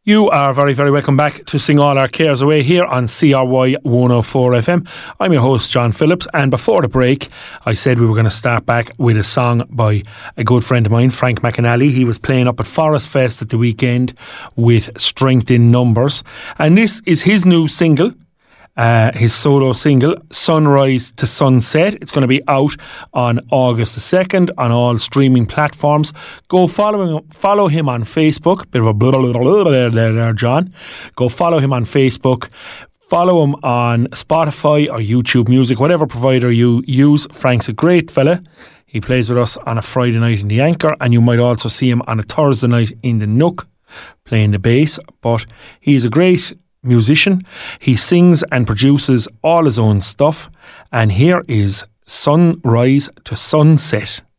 You are very, very welcome back to Sing All Our Cares Away here on CRY 104 FM. I'm your host, John Phillips, and before the break, I said we were going to start back with a song by a good friend of mine, Frank McAnally. He was playing up at Forest Fest at the weekend with Strength in Numbers, and this is his new single. His solo single, Sunrise to Sunset. It's going to be out on August the 2nd on all streaming platforms. Go follow him on Facebook. Bit of a blah, blah, blah, blah there, John. Go follow him on Facebook. Follow him on Spotify or YouTube Music, whatever provider you use. Frank's a great fella. He plays with us on a Friday night in the Anchor, and you might also see him on a Thursday night in the Nook playing the bass. But he's a great musician. He sings and produces all his own stuff, and here is Sunrise to Sunset.